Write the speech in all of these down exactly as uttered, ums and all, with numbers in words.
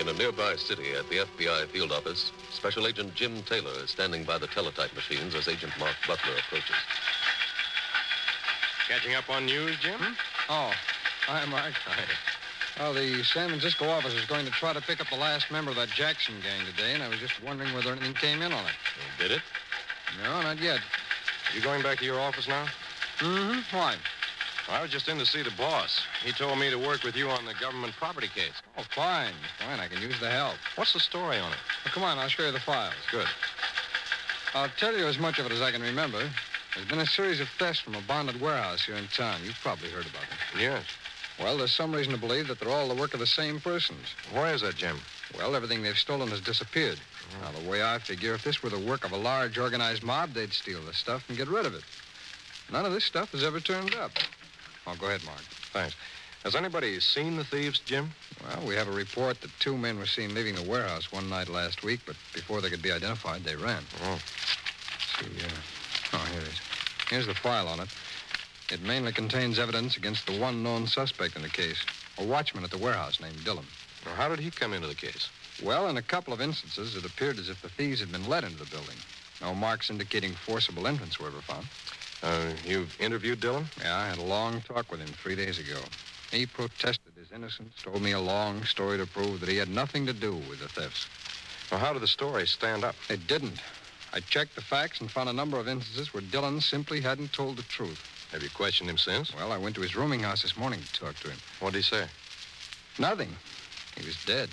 In a nearby city at the F B I field office, Special Agent Jim Taylor is standing by the teletype machines as Agent Mark Butler approaches. Catching up on news, Jim? Hmm? Oh, hi, Mark. Hi. Well, the San Francisco office is going to try to pick up the last member of that Jackson gang today, and I was just wondering whether anything came in on it. Did it? No, not yet. You going back to your office now? Mm-hmm. Why? I was just in to see the boss. He told me to work with you on the government property case. Oh, fine. Fine, I can use the help. What's the story on it? Well, come on, I'll show you the files. Good. I'll tell you as much of it as I can remember. There's been a series of thefts from a bonded warehouse here in town. You've probably heard about them. Yes. Well, there's some reason to believe that they're all the work of the same persons. Why is that, Jim? Well, everything they've stolen has disappeared. Mm. Now, the way I figure, if this were the work of a large organized mob, they'd steal the stuff and get rid of it. None of this stuff has ever turned up. Oh, go ahead, Mark. Thanks. Has anybody seen the thieves, Jim? Well, we have a report that two men were seen leaving the warehouse one night last week, but before they could be identified, they ran. Oh. Let's see, uh... Oh, here it is. Here's the file on it. It mainly contains evidence against the one known suspect in the case, a watchman at the warehouse named Dillon. Now, how did he come into the case? Well, in a couple of instances, it appeared as if the thieves had been let into the building. No marks indicating forcible entrance were ever found. Uh, you've interviewed Dillon? Yeah, I had a long talk with him three days ago. He protested his innocence, told me a long story to prove that he had nothing to do with the thefts. Well, how did the story stand up? It didn't. I checked the facts and found a number of instances where Dillon simply hadn't told the truth. Have you questioned him since? Well, I went to his rooming house this morning to talk to him. What did he say? Nothing. He was dead.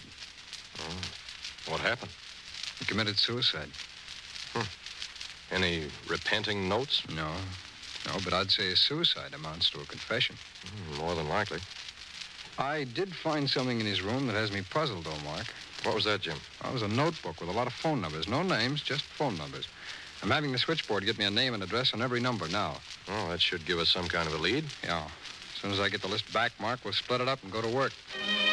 Oh. What happened? He committed suicide. Hmm. Any repenting notes? No. No, but I'd say his suicide amounts to a confession. Mm, more than likely. I did find something in his room that has me puzzled, though, Mark. What was that, Jim? It was a notebook with a lot of phone numbers. No names, just phone numbers. I'm having the switchboard get me a name and address on every number now. Oh, that should give us some kind of a lead. Yeah. As soon as I get the list back, Mark, we'll split it up and go to work.